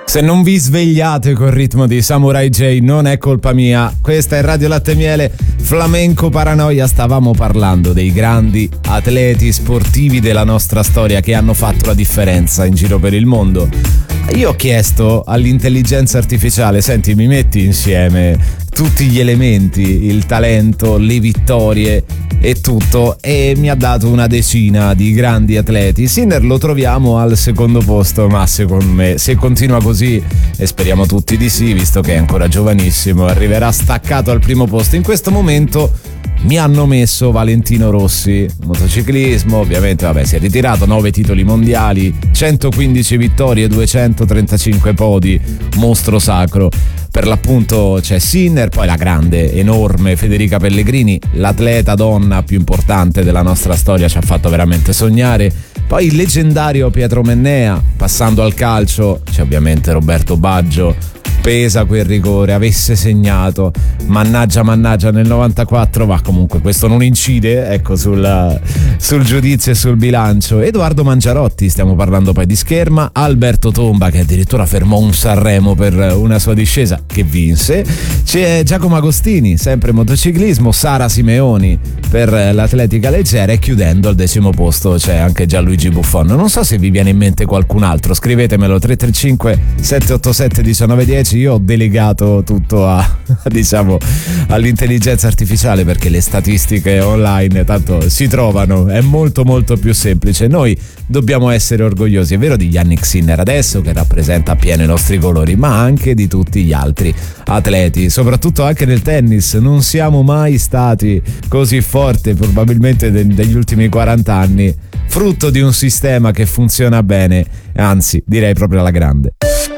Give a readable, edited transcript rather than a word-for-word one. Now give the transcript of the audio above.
Se non vi svegliate col ritmo di Samurai J non è colpa mia. Questa è Radio Latte Miele, Flamenco Paranoia. Stavamo parlando dei grandi atleti sportivi della nostra storia che hanno fatto la differenza in giro per il mondo. Io ho chiesto all'intelligenza artificiale: senti, mi metti insieme tutti gli elementi, il talento, le vittorie e tutto, e mi ha dato una decina di grandi atleti. Sinner lo troviamo al secondo posto, ma secondo me, se continua così, e speriamo tutti di sì, visto che è ancora giovanissimo, arriverà staccato al primo posto. In questo momento mi hanno messo Valentino Rossi, motociclismo, ovviamente, vabbè, si è ritirato, 9 titoli mondiali, 115 vittorie, 235 podi, mostro sacro. Per l'appunto c'è Sinner, poi la grande, enorme Federica Pellegrini, l'atleta donna più importante della nostra storia, ci ha fatto veramente sognare. Poi il leggendario Pietro Mennea. Passando al calcio c'è ovviamente Roberto Baggio. Pesa quel rigore, avesse segnato, mannaggia nel 94, ma comunque questo non incide, ecco, sul giudizio e sul bilancio. Edoardo Mangiarotti, stiamo parlando poi di scherma. Alberto Tomba, che addirittura fermò un Sanremo per una sua discesa, che vinse. C'è Giacomo Agostini, sempre motociclismo. Sara Simeoni per l'atletica leggera, e chiudendo al 10° posto c'è anche Gianluigi Buffon. Non so se vi viene in mente qualcun altro, scrivetemelo 335 787 1910. Io ho delegato tutto diciamo all'intelligenza artificiale, perché le statistiche online tanto si trovano, è molto più semplice. Noi dobbiamo essere orgogliosi, è vero, di Yannick Sinner adesso, che rappresenta appieno i nostri colori, ma anche di tutti gli altri atleti, soprattutto anche nel tennis. Non siamo mai stati così forti, probabilmente degli ultimi 40 anni, frutto di un sistema che funziona bene, anzi direi proprio alla grande.